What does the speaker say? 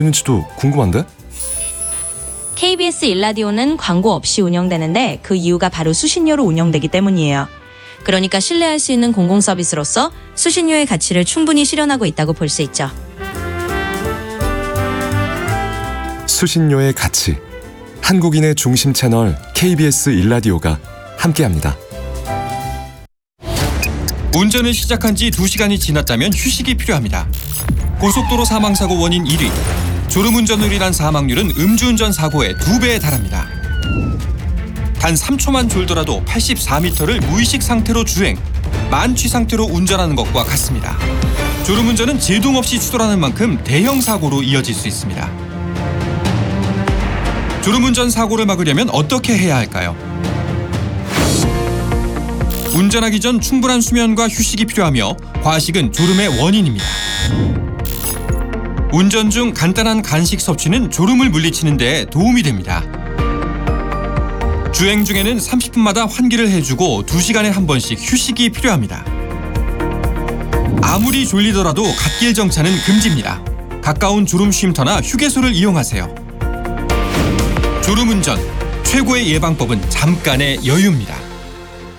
있는지도 궁금한데? KBS 일라디오는 광고 없이 운영되는데 그 이유가 바로 수신료로 운영되기 때문이에요. 그러니까 신뢰할 수 있는 공공서비스로서 수신료의 가치를 충분히 실현하고 있다고 볼 수 있죠. 수신료의 가치. 한국인의 중심 채널 KBS 일라디오가 함께합니다. 운전을 시작한 지 2시간이 지났다면 휴식이 필요합니다. 고속도로 사망사고 원인 1위. 졸음운전으로 인한 사망률은 음주운전 사고의 2배에 달합니다. 단 3초만 졸더라도 84m를 무의식 상태로 주행, 만취 상태로 운전하는 것과 같습니다. 졸음운전은 제동 없이 추돌하는 만큼 대형 사고로 이어질 수 있습니다. 졸음운전 사고를 막으려면 어떻게 해야 할까요? 운전하기 전 충분한 수면과 휴식이 필요하며 과식은 졸음의 원인입니다. 운전 중 간단한 간식 섭취는 졸음을 물리치는 데 도움이 됩니다. 주행 중에는 30분마다 환기를 해주고 2시간에 한 번씩 휴식이 필요합니다. 아무리 졸리더라도 갓길 정차는 금지입니다. 가까운 졸음 쉼터나 휴게소를 이용하세요. 졸음운전, 최고의 예방법은 잠깐의 여유입니다.